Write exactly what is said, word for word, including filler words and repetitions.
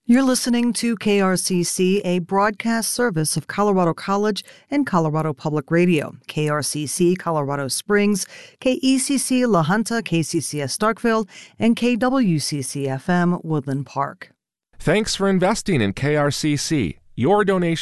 You're listening to K R C C, a broadcast service of Colorado College and Colorado Public Radio. K R C C Colorado Springs, K E C C La Junta, K C C S Starkville, and K W C C F M Woodland Park. Thanks for investing in K R C C. Your donation